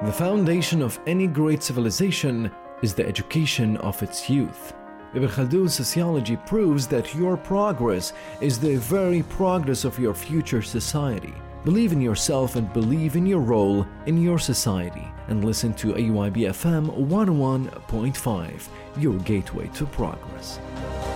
The foundation of any great civilization is the education of its youth. Ibn Khaldun's sociology proves that your progress is the very progress of your future society. Believe in yourself and believe in your role in your society. And listen to AYB FM 101.5, your gateway to progress.